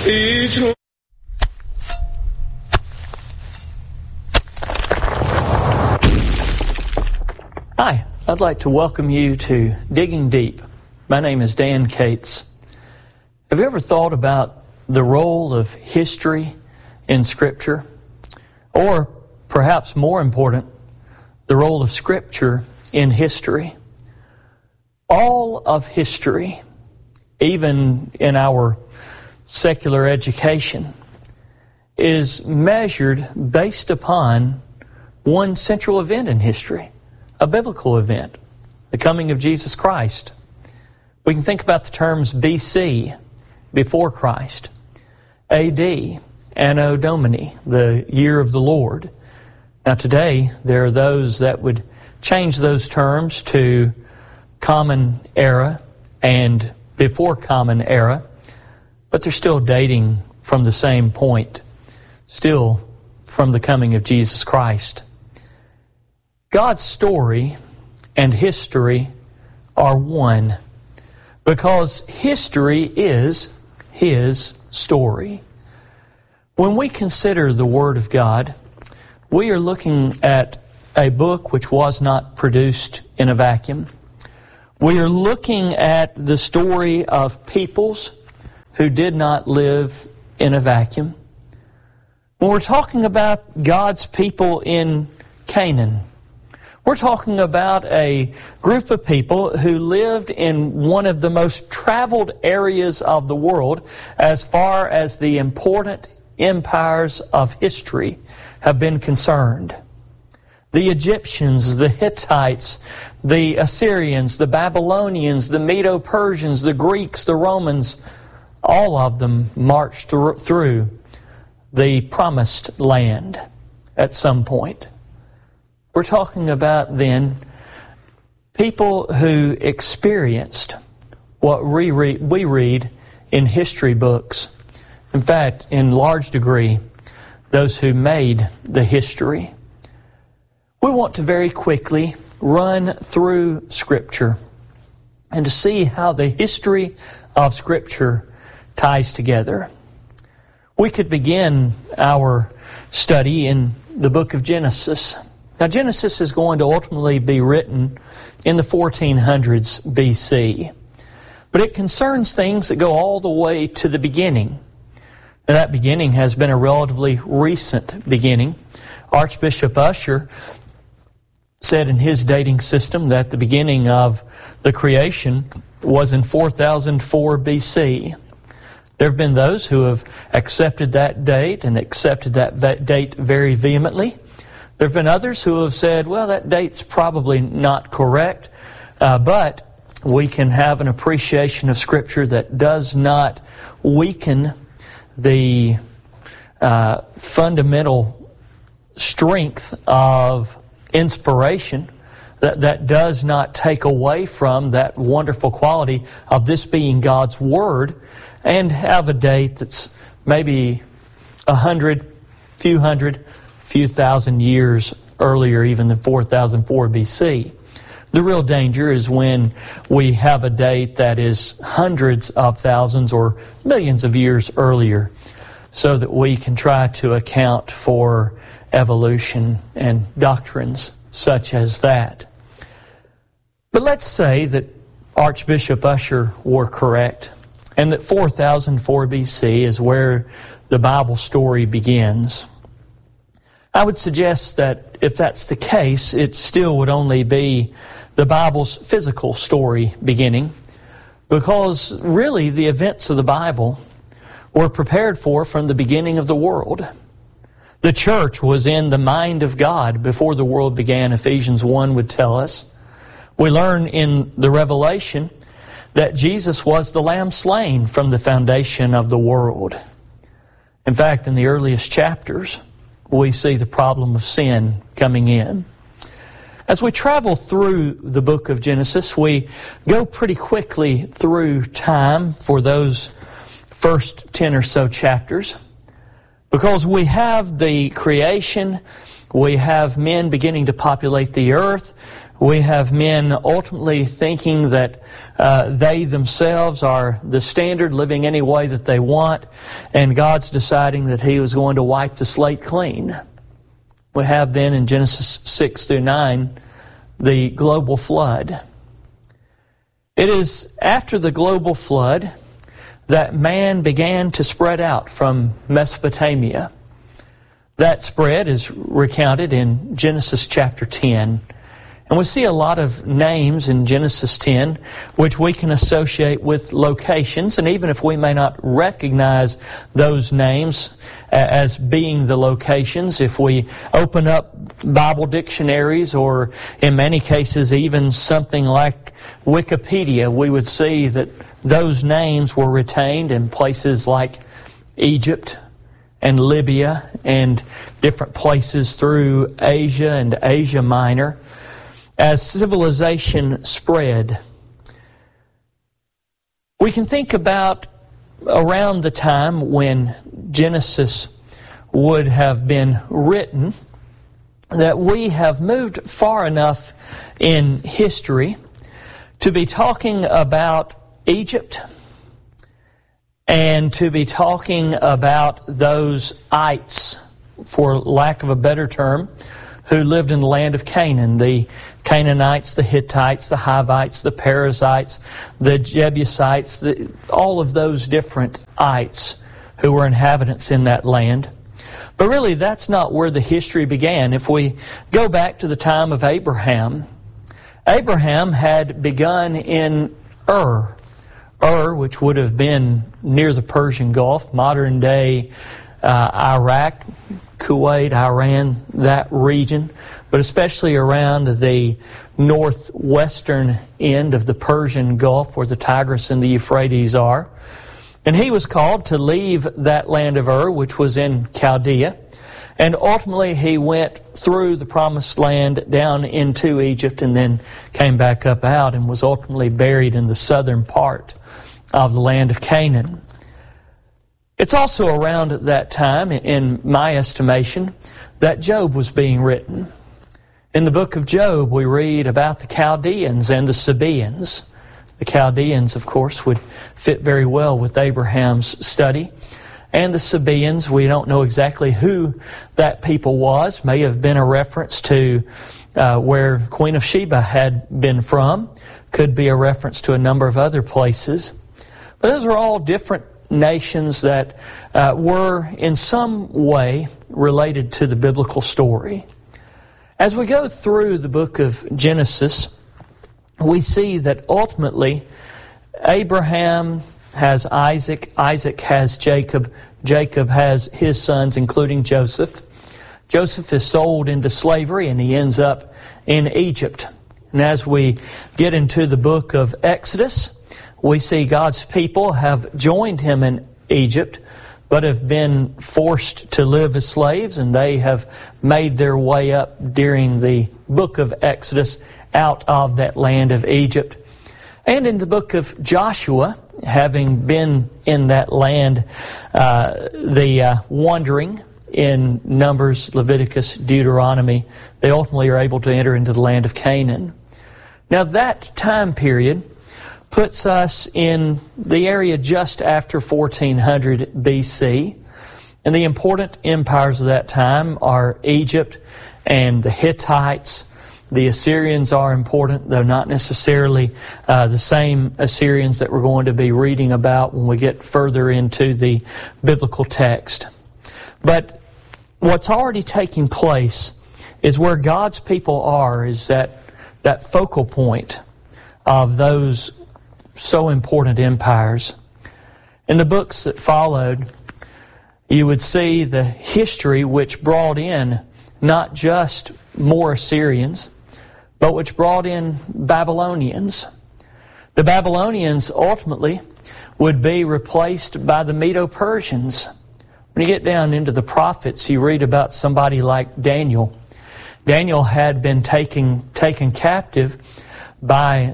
Each Hi, I'd like to welcome you to Digging Deep. My name is Dan Cates. Have you ever thought about the role of history in Scripture? Or, perhaps more important, the role of Scripture in history? All of history, even in our secular education, is measured based upon one central event in history. A biblical event, the coming of Jesus Christ. We can think about the terms BC, before Christ, AD, Anno Domini, the year of the Lord. Now today, there are those that would change those terms to Common Era and before Common Era, but they're still dating from the same point, still from the coming of Jesus Christ. God's story and history are one because history is His story. When we consider the Word of God, we are looking at a book which was not produced in a vacuum. We are looking at the story of peoples who did not live in a vacuum. When we're talking about God's people in Canaan, we're talking about a group of people who lived in one of the most traveled areas of the world as far as the important empires of history have been concerned. The Egyptians, the Hittites, the Assyrians, the Babylonians, the Medo-Persians, the Greeks, the Romans, all of them marched through the promised land at some point. We're talking about then people who experienced what we read in history books. In fact, in large degree, those who made the history. We want to very quickly run through Scripture and to see how the history of Scripture ties together. We could begin our study in the book of Genesis. Now, Genesis is going to ultimately be written in the 1400s BC. But it concerns things that go all the way to the beginning. Now, that beginning has been a relatively recent beginning. Archbishop Ussher said in his dating system that the beginning of the creation was in 4004 BC. There have been those who have accepted that date and accepted that date very vehemently. There have been others who have said, well, that date's probably not correct, but we can have an appreciation of Scripture that does not weaken the fundamental strength of inspiration, that does not take away from that wonderful quality of this being God's Word, and have a date that's maybe 100, few thousand years earlier even than 4004 BC. The real danger is when we have a date that is hundreds of thousands or millions of years earlier, so that we can try to account for evolution and doctrines such as that. But let's say that Archbishop Ussher were correct, and that 4004 BC is where the Bible story begins. I would suggest that if that's the case, it still would only be the Bible's physical story beginning, because really the events of the Bible were prepared for from the beginning of the world. The church was in the mind of God before the world began, Ephesians 1 would tell us. We learn in the Revelation that Jesus was the Lamb slain from the foundation of the world. In fact, in the earliest chapters, we see the problem of sin coming in. As we travel through the book of Genesis, we go pretty quickly through time for those first 10 or so chapters, because we have the creation, we have men beginning to populate the earth, We have men ultimately thinking that they themselves are the standard, living any way that they want, and God's deciding that He was going to wipe the slate clean. We have then in Genesis 6 through 9 the global flood. It is after the global flood that man began to spread out from Mesopotamia. That spread is recounted in Genesis chapter 10. And we see a lot of names in Genesis 10 which we can associate with locations, and even if we may not recognize those names as being the locations, if we open up Bible dictionaries or in many cases even something like Wikipedia, we would see that those names were retained in places like Egypt and Libya and different places through Asia and Asia Minor. As civilization spread, we can think about around the time when Genesis would have been written, that we have moved far enough in history to be talking about Egypt and to be talking about those ites, for lack of a better term, who lived in the land of Canaan, the Canaanites, the Hittites, the Hivites, the Perizzites, the Jebusites, all of those different ites who were inhabitants in that land. But really, that's not where the history began. If we go back to the time of Abraham, Abraham had begun in Ur, which would have been near the Persian Gulf, modern-day Iraq, Kuwait, Iran, that region, but especially around the northwestern end of the Persian Gulf where the Tigris and the Euphrates are. And he was called to leave that land of Ur, which was in Chaldea, and ultimately he went through the Promised Land down into Egypt and then came back up out and was ultimately buried in the southern part of the land of Canaan. It's also around that time, in my estimation, that Job was being written. In the book of Job, we read about the Chaldeans and the Sabaeans. The Chaldeans, of course, would fit very well with Abraham's study. And the Sabaeans, we don't know exactly who that people was. May have been a reference to where Queen of Sheba had been from. Could be a reference to a number of other places. But those are all different nations that were in some way related to the biblical story. As we go through the book of Genesis, we see that ultimately Abraham has Isaac, Isaac has Jacob, Jacob has his sons, including Joseph. Joseph is sold into slavery and he ends up in Egypt. And as we get into the book of Exodus, we see God's people have joined him in Egypt, but have been forced to live as slaves, and they have made their way up during the book of Exodus out of that land of Egypt. And in the book of Joshua, having been in that land, the wandering in Numbers, Leviticus, Deuteronomy, they ultimately are able to enter into the land of Canaan. Now that time period puts us in the area just after 1400 BC. And the important empires of that time are Egypt and the Hittites. The Assyrians are important, though not necessarily the same Assyrians that we're going to be reading about when we get further into the biblical text. But what's already taking place is where God's people are, is that focal point of those so important empires. In the books that followed, you would see the history which brought in not just more Assyrians, but which brought in Babylonians. The Babylonians ultimately would be replaced by the Medo-Persians. When you get down into the prophets, you read about somebody like Daniel. Daniel had been taken captive by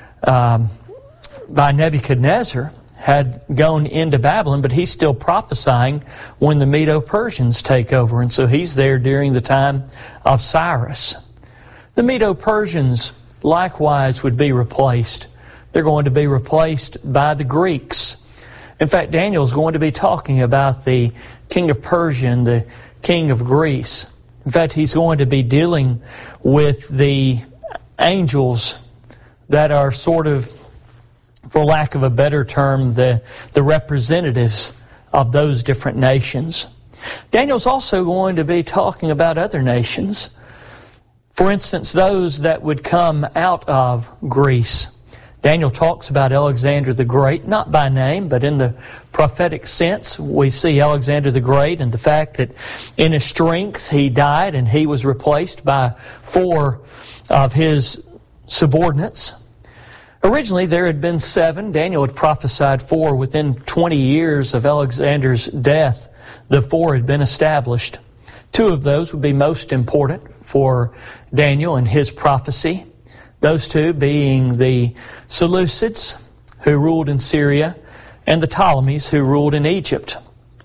Nebuchadnezzar, had gone into Babylon, but he's still prophesying when the Medo-Persians take over. And so he's there during the time of Cyrus. The Medo-Persians likewise would be replaced. They're going to be replaced by the Greeks. In fact, Daniel is going to be talking about the king of Persia and the king of Greece. In fact, he's going to be dealing with the angels that are sort of, for lack of a better term, the representatives of those different nations. Daniel's also going to be talking about other nations. For instance, those that would come out of Greece. Daniel talks about Alexander the Great, not by name, but in the prophetic sense. We see Alexander the Great and the fact that in his strength he died and he was replaced by 4 of his subordinates. Originally there had been 7. Daniel had prophesied 4. Within 20 years of Alexander's death, the 4 had been established. 2 of those would be most important for Daniel and his prophecy. Those 2 being the Seleucids, who ruled in Syria, and the Ptolemies, who ruled in Egypt.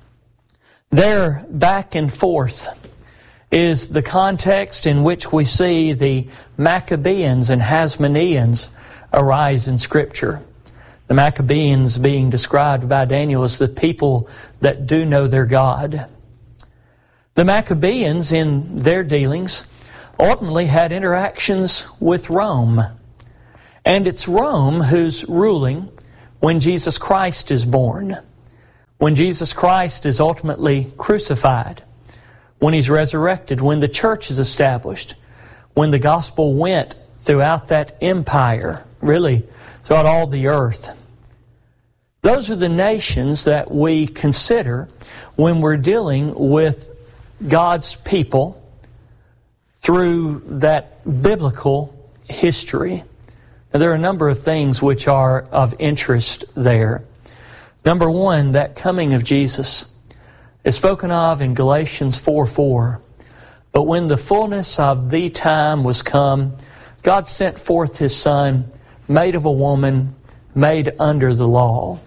Their back and forth is the context in which we see the Maccabeans and Hasmoneans arise in Scripture. The Maccabeans being described by Daniel as the people that do know their God. The Maccabeans, in their dealings, ultimately had interactions with Rome. And it's Rome who's ruling when Jesus Christ is born, when Jesus Christ is ultimately crucified, when He's resurrected, when the church is established, when the gospel went throughout that empire, really throughout all the earth. Those are the nations that we consider when we're dealing with God's people through that biblical history. Now, there are a number of things which are of interest there. Number one, that coming of Jesus is spoken of in Galatians 4:4. But when the fullness of the time was come, God sent forth His Son, made of a woman, made under the law.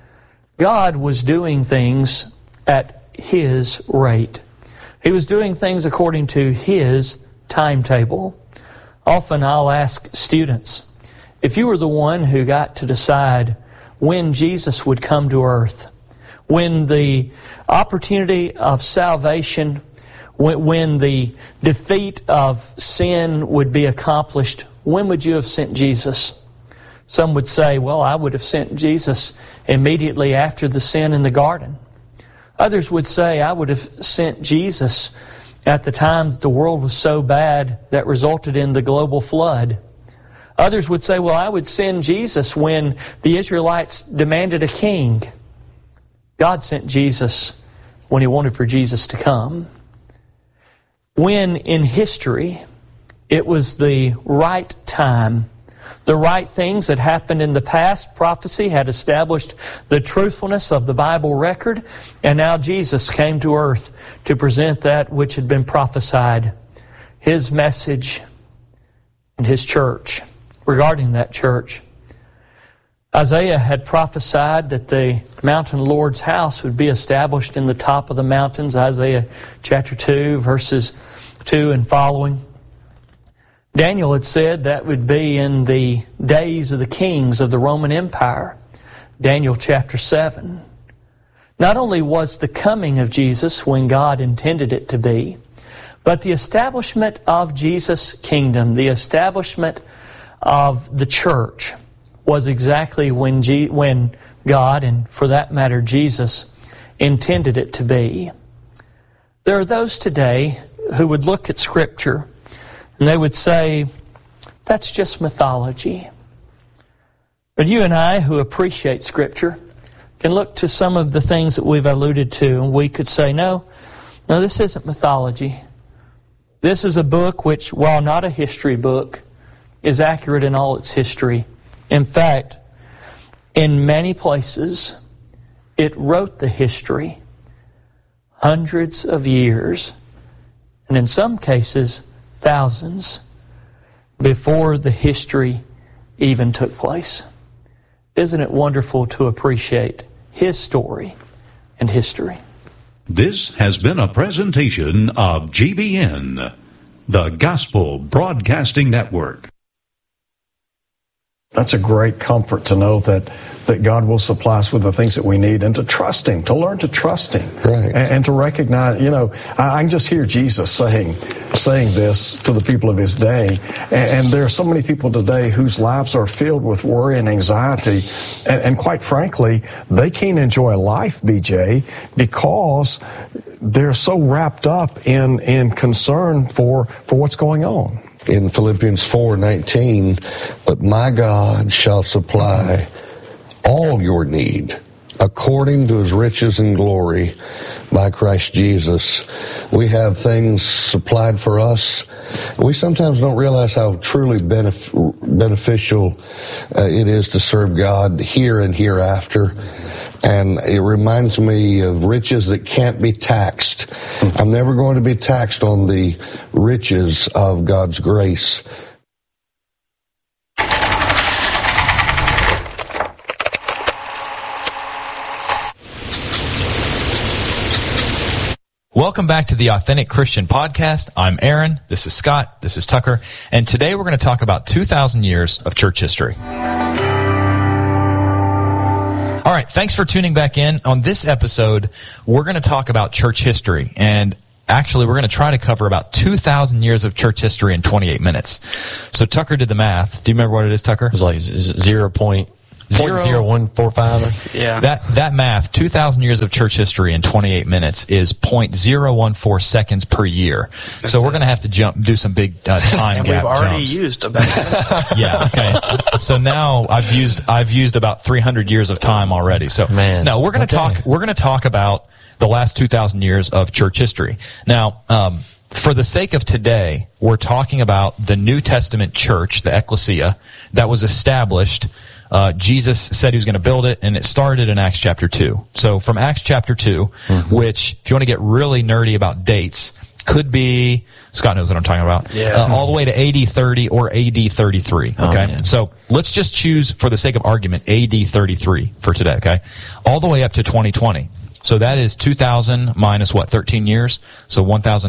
God was doing things at His rate. He was doing things according to His timetable. Often I'll ask students, if you were the one who got to decide when Jesus would come to earth, when the opportunity of salvation, when the defeat of sin would be accomplished, when would you have sent Jesus? Some would say, well, I would have sent Jesus immediately after the sin in the garden. Others would say, I would have sent Jesus at the time that the world was so bad that resulted in the global flood. Others would say, well, I would send Jesus when the Israelites demanded a king. God sent Jesus when He wanted for Jesus to come. When in history it was the right time, the right things that happened in the past, prophecy had established the truthfulness of the Bible record, and now Jesus came to earth to present that which had been prophesied, His message and His church. Regarding that church, Isaiah had prophesied that the mountain Lord's house would be established in the top of the mountains, Isaiah chapter 2, verses 2 and following. Daniel had said that would be in the days of the kings of the Roman Empire, Daniel chapter 7. Not only was the coming of Jesus when God intended it to be, but the establishment of Jesus' kingdom, the establishment of the church, was exactly when God, and for that matter Jesus, intended it to be. There are those today who would look at Scripture and they would say, that's just mythology. But you and I, who appreciate Scripture, can look to some of the things that we've alluded to, and we could say, no, this isn't mythology. This is a book which, while not a history book, is accurate in all its history. In fact, in many places, it wrote the history hundreds of years, and in some cases, thousands, before the history even took place. Isn't it wonderful to appreciate His story and history? This has been a presentation of GBN, the Gospel Broadcasting Network. That's a great comfort to know that God will supply us with the things that we need, and to trust Him, to learn to trust Him. Right. And to recognize, I can just hear Jesus saying this to the people of His day. And there are so many people today whose lives are filled with worry and anxiety. And quite frankly, they can't enjoy life, BJ, because they're so wrapped up in concern for what's going on. In Philippians 4:19, but my God shall supply all your need according to His riches and glory by Christ Jesus. We have things supplied for us. We sometimes don't realize how truly beneficial it is to serve God here and hereafter. And it reminds me of riches that can't be taxed. I'm never going to be taxed on the riches of God's grace. Welcome back to the Authentic Christian Podcast. I'm Aaron. This is Scott. This is Tucker. And today we're going to talk about 2,000 years of church history. All right, thanks for tuning back in. On this episode, we're going to talk about church history. And actually, we're going to try to cover about 2,000 years of church history in 28 minutes. So Tucker did the math. Do you remember what it is, Tucker? It was like 0.0145. Yeah. That math, 2,000 years of church history in 28 minutes is 0.014 seconds per year. So we're going to have to do some big time and gap we've already jumps. used about Yeah, okay. So now I've used about 300 years of time already. So no, we're going to talk about the last 2,000 years of church history. Now, for the sake of today, we're talking about the New Testament church, the ecclesia, that was established. Jesus said He was going to build it, and it started in Acts chapter 2. So from Acts chapter 2, which, if you want to get really nerdy about dates, could be, Scott knows what I'm talking about, all the way to AD 30 or AD 33, okay? So let's just choose, for the sake of argument, AD 33 for today, okay? All the way up to 2020. So that is 2,000 minus what, 13 years? So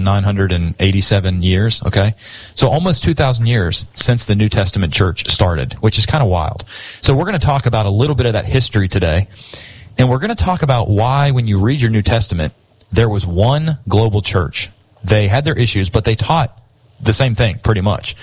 1,987 years, okay? So almost 2,000 years since the New Testament church started, which is kind of wild. So we're going to talk about a little bit of that history today, and we're going to talk about why, when you read your New Testament, there was one global church. They had their issues, but they taught the same thing, pretty much.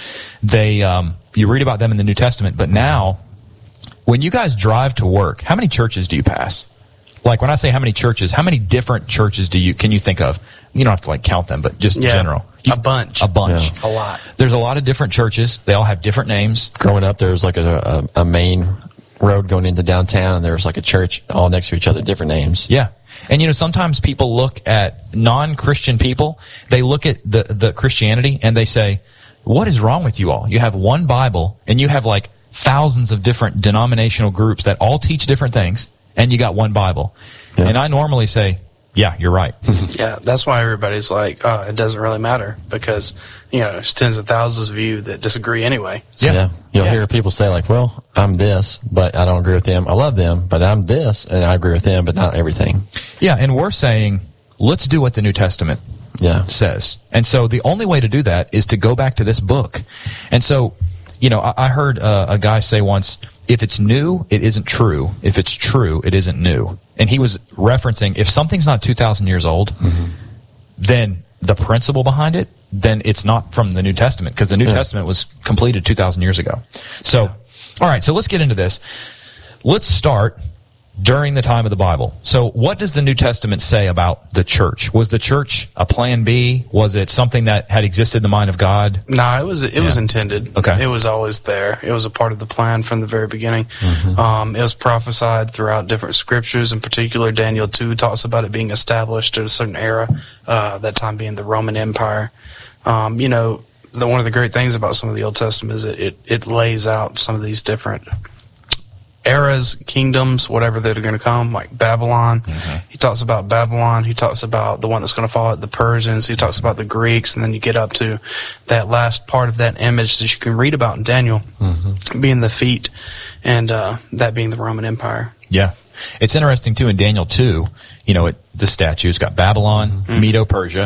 You read about them in the New Testament, but now, when you guys drive to work, how many churches do you pass? Like, when I say how many churches, how many different churches can you think of? You don't have to count them, but just in general. A bunch. Yeah. A lot. There's a lot of different churches. They all have different names. Growing up, there was like a main road going into downtown, and there was like a church all next to each other, different names. Yeah. And sometimes people look at non-Christian people, they look at the Christianity, and they say, what is wrong with you all? You have one Bible, and you have thousands of different denominational groups that all teach different things, and you got one Bible. Yeah. And I normally say, yeah, you're right. Yeah, that's why everybody's like, oh, it doesn't really matter, because, there's tens of thousands of you that disagree anyway. So, yeah. You'll hear people say well, I'm this, but I don't agree with them. I love them, but I'm this, and I agree with them, but not everything. Yeah, and we're saying, let's do what the New Testament says. And so the only way to do that is to go back to this book. And so, I heard a guy say once, if it's new, it isn't true. If it's true, it isn't new. And he was referencing, if something's not 2,000 years old, then the principle behind it, then it's not from the New Testament, because the New Testament was completed 2,000 years ago. So, all right, so let's get into this. Let's start during the time of the Bible. So what does the New Testament say about the church? Was the church a plan B? Was it something that had existed in the mind of God? No, it was intended. Okay. It was always there. It was a part of the plan from the very beginning. It was prophesied throughout different scriptures. In particular, Daniel 2 talks about it being established at a certain era, that time being the Roman Empire. One of the great things about some of the Old Testament is it lays out some of these different eras, kingdoms, whatever that are going to come, like Babylon. He talks about Babylon. He talks about the one that's going to follow it, the Persians. He talks about the Greeks, and then you get up to that last part of that image that you can read about in Daniel, being the feet, and that being the Roman Empire. Yeah. It's interesting, too, in Daniel 2, the statues got Babylon, Medo-Persia,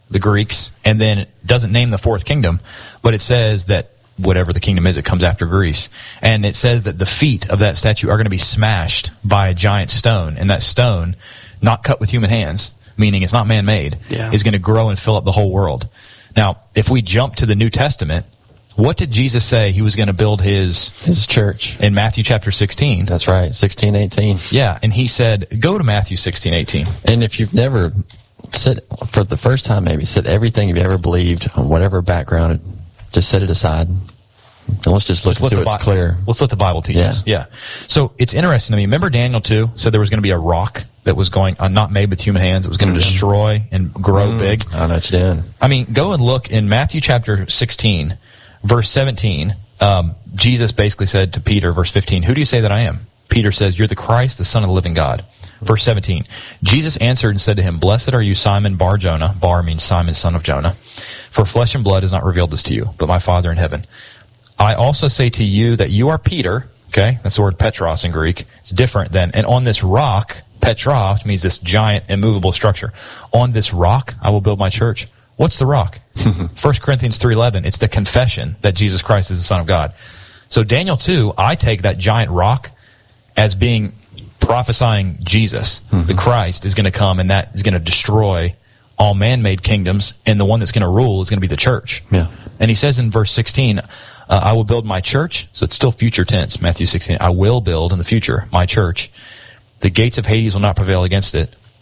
the Greeks, and then it doesn't name the fourth kingdom, but it says that whatever the kingdom is, it comes after Greece. And it says that the feet of that statue are going to be smashed by a giant stone, and that stone, not cut with human hands, meaning it's not man-made, is going to grow and fill up the whole world. Now, if we jump to the New Testament, what did Jesus say he was going to build his church? In Matthew chapter 16. That's right, 16, 18. Yeah, and he said, go to Matthew 16, 18. And if you've never said, for the first time maybe, said everything you've ever believed on whatever background, just set it aside. And let's just look and see what's clear. Let's let the Bible teach us. Yeah. So it's interesting to me. Remember Daniel 2 said there was going to be a rock that was going, not made with human hands. It was going to destroy and grow big. I know what you're doing. I mean, go and look in Matthew chapter 16, verse 17. Jesus basically said to Peter, verse 15, who do you say that I am? Peter says, you're the Christ, the Son of the living God. Verse 17, Jesus answered and said to him, blessed are you, Simon Bar-Jonah. Bar means Simon, son of Jonah. For flesh and blood has not revealed this to you, but my Father in heaven. I also say to you that you are Peter. Okay, that's the word Petros in Greek. It's different than, and on this rock, Petra means this giant, immovable structure. On this rock, I will build my church. What's the rock? 1 Corinthians 3:11. It's the confession that Jesus Christ is the Son of God. So Daniel 2, I take that giant rock as being prophesying Jesus, the Christ, is going to come, and that is going to destroy all man-made kingdoms, and the one that's going to rule is going to be the church. Yeah. And he says in verse 16, I will build my church. So it's still future tense, Matthew 16. I will build in the future my church. The gates of Hades will not prevail against it.